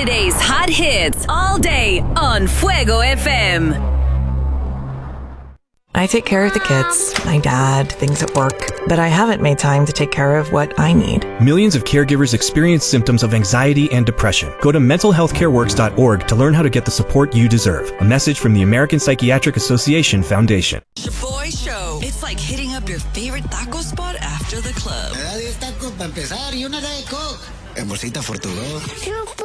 Today's hot hits all day on Fuego FM. I take care of the kids, my dad, things at work, but I haven't made time to take care of what I need. Millions of caregivers experience symptoms of anxiety and depression. Go to mentalhealthcareworks.org to learn how to get the support you deserve. A message from the American Psychiatric Association Foundation. Shaboy Show. It's like hitting up your favorite taco spot after the club. Me da 10 tacos para empezar y una de Coke. En bolsita Fortugo.